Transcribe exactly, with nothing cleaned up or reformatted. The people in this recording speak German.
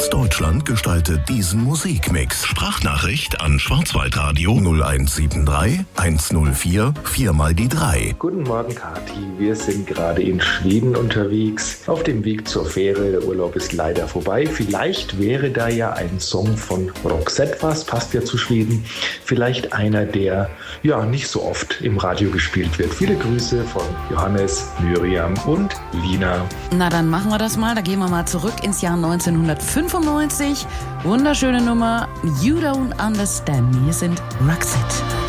Deutschland gestaltet diesen Musikmix. Sprachnachricht an Schwarzwaldradio null eins sieben drei eins null vier vier mal die drei. Guten Morgen, Kathi. Wir sind gerade in Schweden unterwegs. Auf dem Weg zur Fähre. Der Urlaub ist leider vorbei. Vielleicht wäre da ja ein Song von Roxette was. Passt ja zu Schweden. Vielleicht einer, der ja nicht so oft im Radio gespielt wird. Viele Grüße von Johannes, Miriam und Lina. Na, dann machen wir das mal. Da gehen wir mal zurück ins Jahr neunzehnhundertfünfundneunzig. Wunderschöne Nummer. You Don't Understand Me. Hier sind Roxette.